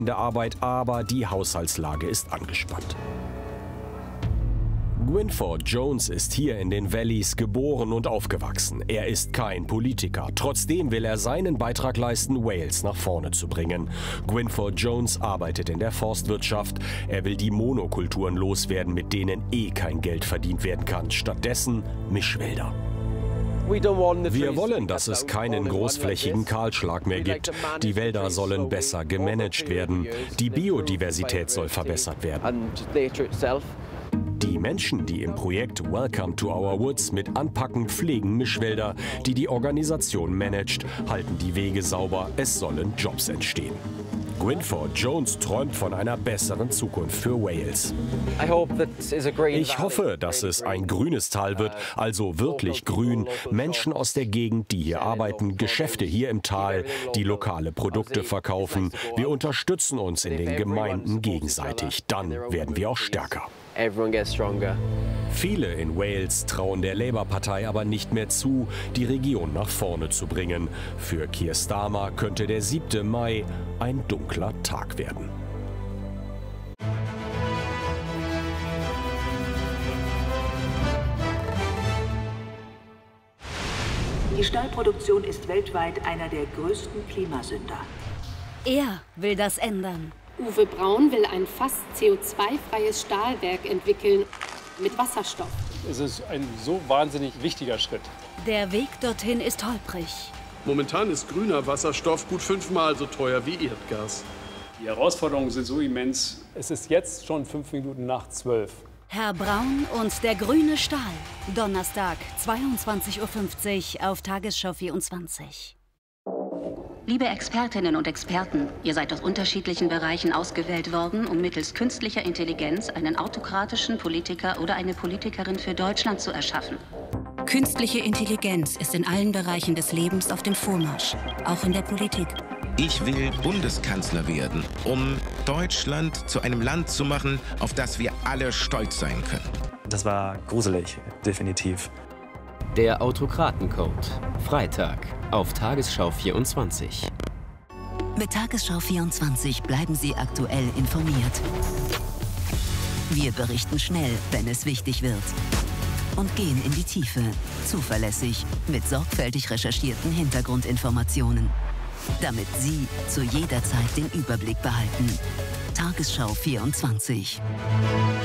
der Arbeit, aber die Haushaltslage ist angespannt. Gwynfor Jones ist hier in den Valleys geboren und aufgewachsen. Er ist kein Politiker. Trotzdem will er seinen Beitrag leisten, Wales nach vorne zu bringen. Gwynfor Jones arbeitet in der Forstwirtschaft. Er will die Monokulturen loswerden, mit denen kein Geld verdient werden kann. Stattdessen Mischwälder. Wir wollen, dass es keinen großflächigen Kahlschlag mehr gibt. Die Wälder sollen besser gemanagt werden. Die Biodiversität soll verbessert werden. Die Menschen, die im Projekt Welcome to Our Woods mit anpacken, pflegen Mischwälder, die die Organisation managt, halten die Wege sauber, es sollen Jobs entstehen. Gwynfor Jones träumt von einer besseren Zukunft für Wales. Ich hoffe, dass es ein grünes Tal wird, also wirklich grün. Menschen aus der Gegend, die hier arbeiten, Geschäfte hier im Tal, die lokale Produkte verkaufen. Wir unterstützen uns in den Gemeinden gegenseitig. Dann werden wir auch stärker. Viele in Wales trauen der Labour-Partei aber nicht mehr zu, die Region nach vorne zu bringen. Für Keir Starmer könnte der 7. Mai ein dunkler Tag werden. Die Stahlproduktion ist weltweit einer der größten Klimasünder. Er will das ändern. Uwe Braun will ein fast CO2-freies Stahlwerk entwickeln mit Wasserstoff. Es ist ein so wahnsinnig wichtiger Schritt. Der Weg dorthin ist holprig. Momentan ist grüner Wasserstoff gut 5-mal so teuer wie Erdgas. Die Herausforderungen sind so immens. Es ist jetzt schon 5 Minuten nach 12. Herr Braun und der grüne Stahl. Donnerstag, 22:50 Uhr auf Tagesschau 24. Liebe Expertinnen und Experten, ihr seid aus unterschiedlichen Bereichen ausgewählt worden, um mittels künstlicher Intelligenz einen autokratischen Politiker oder eine Politikerin für Deutschland zu erschaffen. Künstliche Intelligenz ist in allen Bereichen des Lebens auf dem Vormarsch, auch in der Politik. Ich will Bundeskanzler werden, um Deutschland zu einem Land zu machen, auf das wir alle stolz sein können. Das war gruselig, definitiv. Der Autokratencode. Freitag auf Tagesschau 24. Mit Tagesschau 24 bleiben Sie aktuell informiert. Wir berichten schnell, wenn es wichtig wird. Und gehen in die Tiefe, zuverlässig, mit sorgfältig recherchierten Hintergrundinformationen. Damit Sie zu jeder Zeit den Überblick behalten. Tagesschau 24.